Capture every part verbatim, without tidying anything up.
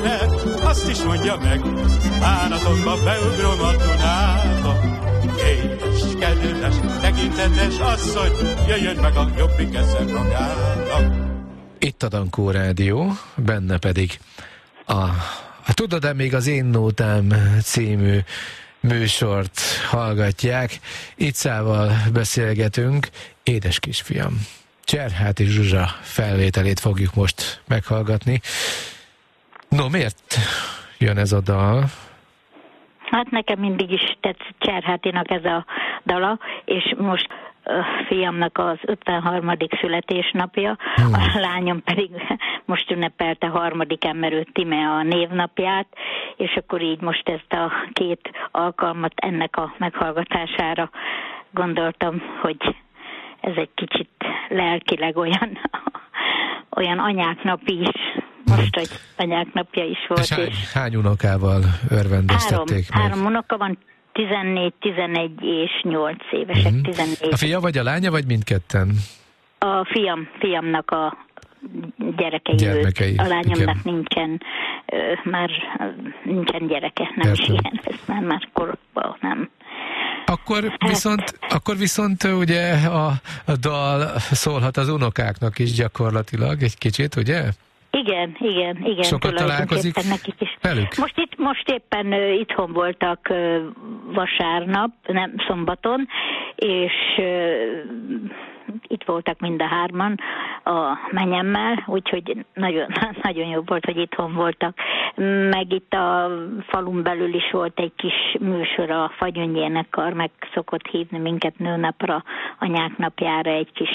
menet, azt is mondja meg, bánatomba beugrom a Dunába. Édes, kedves, tekintetes asszony, jöjjön meg a jobbik ezer magának. Itt a Dankó Rádió, benne pedig a, a Tudod-e még az én nótám című műsort hallgatják. Icával beszélgetünk. Édes kisfiam, Cserháti Zsuzsa felvételét fogjuk most meghallgatni. No, miért jön ez a dal? Hát nekem mindig is tetszett Cserhátinak ez a dala, és most a fiamnak az ötvenharmadik születésnapja, hmm. a lányom pedig most ünnepelte harmadik emerő Tíme a névnapját, és akkor így most ezt a két alkalmat ennek a meghallgatására gondoltam, hogy ez egy kicsit lelkileg olyan, olyan anyáknak is. Most, hogy anyák napja is volt. És hány, és hány unokával örvendeztették három, meg? Három unoka van, tizennégy, tizenegy és nyolc évesek. Uh-huh. tizennégy. A fia vagy a lánya, vagy mindketten? A fiam, fiamnak a gyerekei. Gyermekei. A lányomnak igen. nincsen, már nincsen gyereke, nem Értem. Is ilyen, ez már, már korban nem. Akkor viszont, akkor viszont ugye a, a dal szólhat az unokáknak is gyakorlatilag egy kicsit, ugye? Igen, igen, igen. Sokat találkozik velük? Most, itt, most éppen uh, itthon voltak uh, vasárnap, nem szombaton, és uh, itt voltak mind a hárman a menyemmel, úgyhogy nagyon, nagyon jó volt, hogy itthon voltak. Meg itt a falun belül is volt egy kis műsor, a Fagyöngyénekkar, meg szokott hívni minket nőnapra, anyák napjára egy kis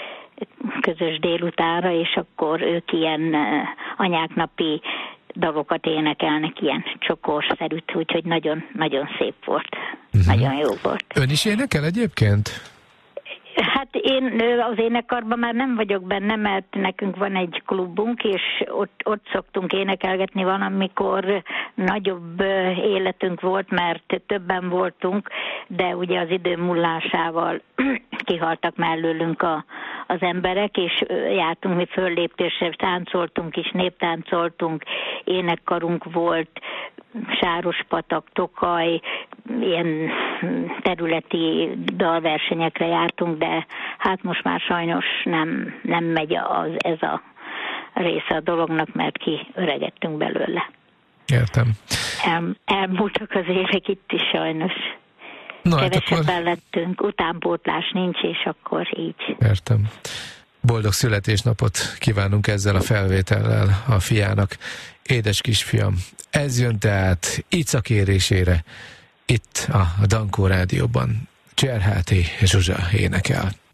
közös délutánra, és akkor ők ilyen anyáknapi dalokat énekelnek, ilyen csokorszerűt, úgyhogy nagyon-nagyon szép volt. Uh-huh. Nagyon jó volt. Ön is énekel egyébként? Hát én az énekkarban már nem vagyok benne, mert nekünk van egy klubunk, és ott, ott szoktunk énekelgetni, van, amikor nagyobb életünk volt, mert többen voltunk, de ugye az idő múlásával kihaltak mellőlünk a, az emberek, és jártunk mi föllépésre, táncoltunk is, néptáncoltunk, énekkarunk volt, Sárospatak, Tokaj, ilyen területi dalversenyekre jártunk, de hát most már sajnos nem, nem megy az, ez a része a dolognak, mert kiöregettünk belőle. Értem. El, elmúltak az évek itt is sajnos. No, Kevesebben hát akkor... lettünk, utánpótlás nincs, és akkor így. Értem. Boldog születésnapot kívánunk ezzel a felvétellel a fiának. Édes kisfiam, ez jön tehát Ica kérésére itt a Dankó Rádióban. Cserháti Zsuzsa énekel.